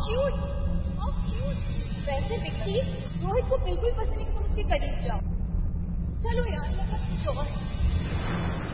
Cute, how cute. वैसे विक्की, रोहित को बिल्कुल पसंद नहीं कि तुम उसके करीब जाओ। चलो यार, मतलब